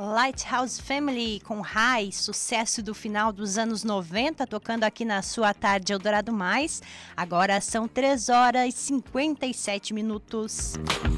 Lighthouse Family com High, sucesso do final dos anos 90, tocando aqui na sua tarde Eldorado Mais. Agora são 3 horas e 57 minutos.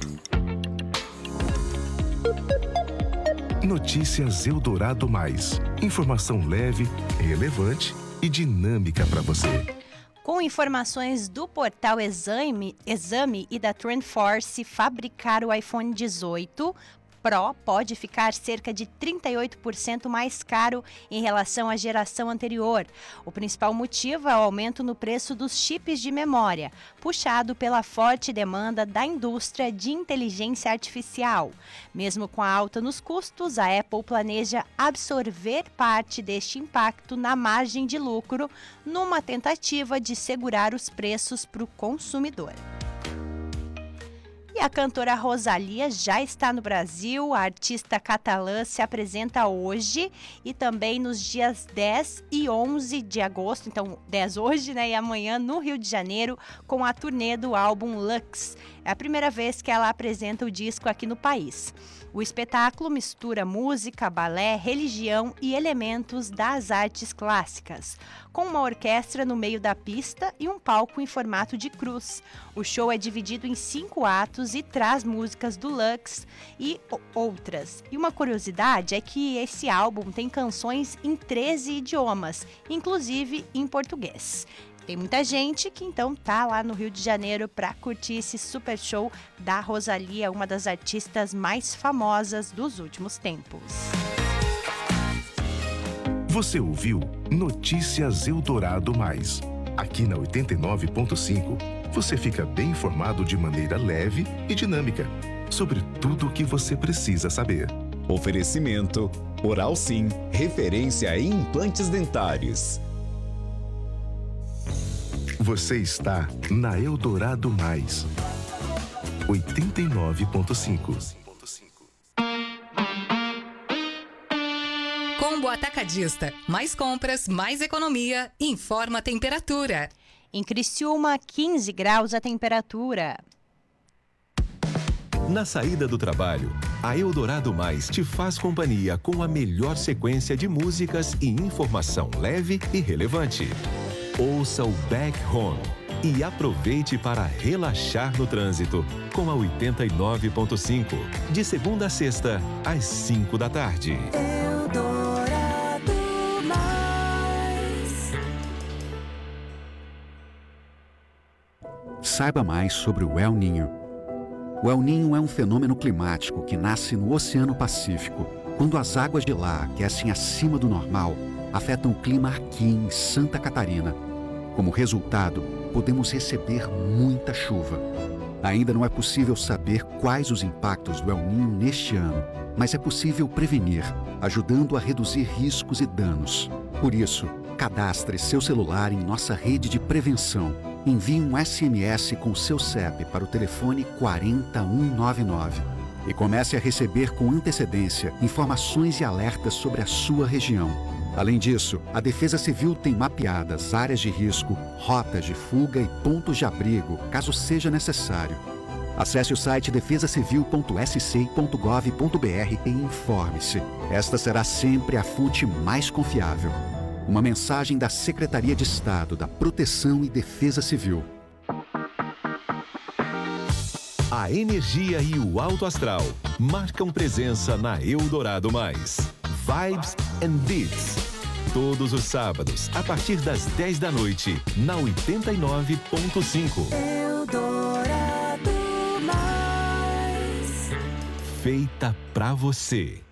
Notícias Eldorado Mais. Informação leve, relevante e dinâmica para você. Com informações do portal Exame e da TrendForce, fabricar o iPhone 18 Pro pode ficar cerca de 38% mais caro em relação à geração anterior. O principal motivo é o aumento no preço dos chips de memória, puxado pela forte demanda da indústria de inteligência artificial. Mesmo com a alta nos custos, a Apple planeja absorver parte deste impacto na margem de lucro, numa tentativa de segurar os preços para o consumidor. E a cantora Rosalía já está no Brasil. A artista catalã se apresenta hoje e também nos dias 10 e 11 de agosto, então 10 hoje, né, e amanhã no Rio de Janeiro, com a turnê do álbum Lux. É a primeira vez que ela apresenta o disco aqui no país. O espetáculo mistura música, balé, religião e elementos das artes clássicas, com uma orquestra no meio da pista e um palco em formato de cruz. O show é dividido em 5 atos e traz músicas do Lux e outras. E uma curiosidade é que esse álbum tem canções em 13 idiomas, inclusive em português. Tem muita gente que então tá lá no Rio de Janeiro para curtir esse super show da Rosalía, uma das artistas mais famosas dos últimos tempos. Você ouviu Notícias Eldorado Mais. Aqui na 89.5, você fica bem informado de maneira leve e dinâmica sobre tudo o que você precisa saber. Oferecimento Oral Sim, referência em implantes dentários. Você está na Eldorado Mais 89.5. Combo Atacadista. Mais compras, mais economia. Informa a temperatura. Em Criciúma, 15 graus a temperatura. Na saída do trabalho, a Eldorado Mais te faz companhia com a melhor sequência de músicas e informação leve e relevante. Ouça o Back Home e aproveite para relaxar no trânsito com a 89.5, de segunda a sexta, às 5 da tarde. Eldorado Mais. Saiba mais sobre o El Niño. O El Niño é um fenômeno climático que nasce no Oceano Pacífico, quando as águas de lá aquecem acima do normal, afetam o clima aqui em Santa Catarina. Como resultado, podemos receber muita chuva. Ainda não é possível saber quais os impactos do El Niño neste ano, mas é possível prevenir, ajudando a reduzir riscos e danos. Por isso, cadastre seu celular em nossa rede de prevenção. Envie um SMS com seu CEP para o telefone 40199 e comece a receber com antecedência informações e alertas sobre a sua região. Além disso, a Defesa Civil tem mapeadas áreas de risco, rotas de fuga e pontos de abrigo, caso seja necessário. Acesse o site defesacivil.sc.gov.br e informe-se. Esta será sempre a fonte mais confiável. Uma mensagem da Secretaria de Estado da Proteção e Defesa Civil. A energia e o alto astral marcam presença na Eldorado Mais. Vibes and Beats. Todos os sábados, a partir das 10 da noite, na 89.5. Eldorado Mais. Feita pra você.